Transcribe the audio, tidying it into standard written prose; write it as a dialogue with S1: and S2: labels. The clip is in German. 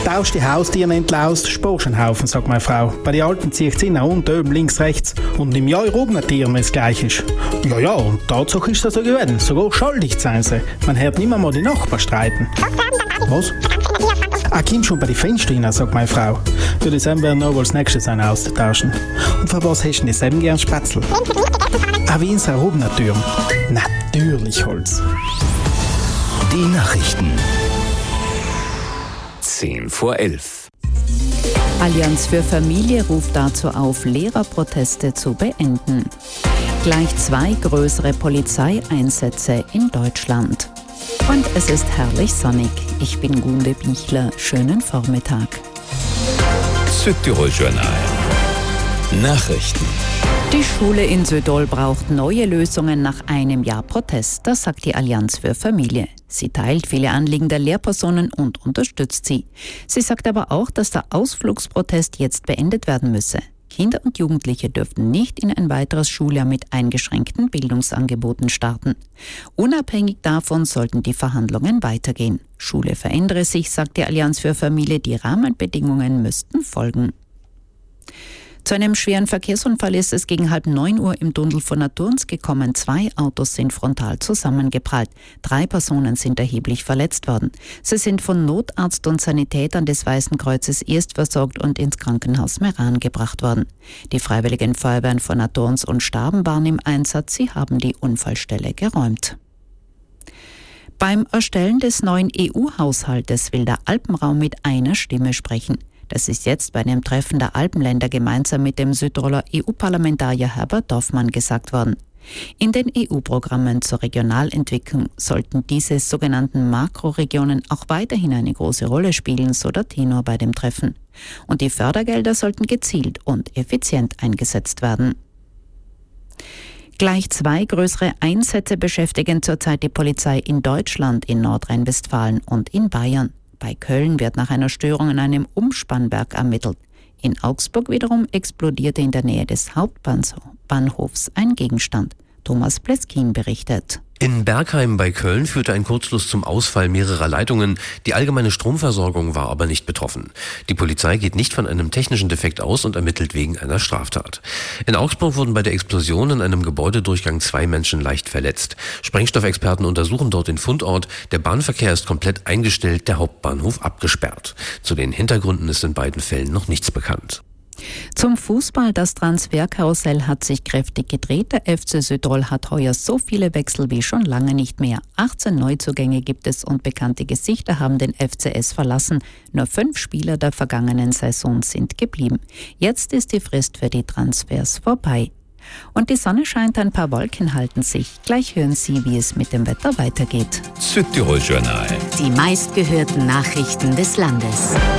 S1: Tausch die Haustiere entlaust, sparst einen Haufen, sagt meine Frau. Bei den Alten ziehe ich sie nach unten, oben, links, rechts. Und im Jahr rogen Tiere, wenn es gleich ist. Ja, und Tatsache ist das so gewesen. Sogar schuldig sein sie. Man hört nicht mehr mal die Nachbarn streiten. Was? Komm schon bei den Fenstern rein, sagt meine Frau. Für das werden wir noch als nächstes einen austauschen. Und für was hast du denn selben gern Spätzle? Wie in Robnatürm. Natürlich Holz.
S2: Die Nachrichten. 10:11.
S3: Allianz für Familie ruft dazu auf, Lehrerproteste zu beenden. Gleich 2 größere Polizeieinsätze in Deutschland. Und es ist herrlich sonnig. Ich bin Gunde Bichler. Schönen Vormittag.
S2: Südtirol Journal. Nachrichten.
S3: Die Schule in Südol braucht neue Lösungen nach einem Jahr Protest, das sagt die Allianz für Familie. Sie teilt viele Anliegen der Lehrpersonen und unterstützt sie. Sie sagt aber auch, dass der Ausflugsprotest jetzt beendet werden müsse. Kinder und Jugendliche dürften nicht in ein weiteres Schuljahr mit eingeschränkten Bildungsangeboten starten. Unabhängig davon sollten die Verhandlungen weitergehen. Schule verändere sich, sagt die Allianz für Familie, die Rahmenbedingungen müssten folgen. Zu einem schweren Verkehrsunfall ist es gegen 8:30 Uhr im Tunnel von Naturns gekommen. 2 Autos sind frontal zusammengeprallt. 3 Personen sind erheblich verletzt worden. Sie sind von Notarzt und Sanitätern des Weißen Kreuzes erstversorgt und ins Krankenhaus Meran gebracht worden. Die Freiwilligen Feuerwehren von Naturns und Starben waren im Einsatz. Sie haben die Unfallstelle geräumt. Beim Erstellen des neuen EU-Haushaltes will der Alpenraum mit einer Stimme sprechen. Das ist jetzt bei dem Treffen der Alpenländer gemeinsam mit dem Südtiroler EU-Parlamentarier Herbert Dorfmann gesagt worden. In den EU-Programmen zur Regionalentwicklung sollten diese sogenannten Makroregionen auch weiterhin eine große Rolle spielen, so der Tenor bei dem Treffen. Und die Fördergelder sollten gezielt und effizient eingesetzt werden. Gleich 2 größere Einsätze beschäftigen zurzeit die Polizei in Deutschland, in Nordrhein-Westfalen und in Bayern. Bei Köln wird nach einer Störung an einem Umspannwerk ermittelt. In Augsburg wiederum explodierte in der Nähe des Hauptbahnhofs ein Gegenstand. Thomas Pleskin berichtet.
S4: In Bergheim bei Köln führte ein Kurzschluss zum Ausfall mehrerer Leitungen. Die allgemeine Stromversorgung war aber nicht betroffen. Die Polizei geht nicht von einem technischen Defekt aus und ermittelt wegen einer Straftat. In Augsburg wurden bei der Explosion in einem Gebäudedurchgang 2 Menschen leicht verletzt. Sprengstoffexperten untersuchen dort den Fundort. Der Bahnverkehr ist komplett eingestellt, der Hauptbahnhof abgesperrt. Zu den Hintergründen ist in beiden Fällen noch nichts bekannt.
S3: Zum Fußball, das Transferkarussell hat sich kräftig gedreht. Der FC Südtirol hat heuer so viele Wechsel wie schon lange nicht mehr. 18 Neuzugänge gibt es und bekannte Gesichter haben den FCS verlassen. Nur 5 Spieler der vergangenen Saison sind geblieben. Jetzt ist die Frist für die Transfers vorbei. Und die Sonne scheint, ein paar Wolken halten sich. Gleich hören Sie, wie es mit dem Wetter weitergeht.
S2: Südtirol Journal.
S5: Die meistgehörten Nachrichten des Landes.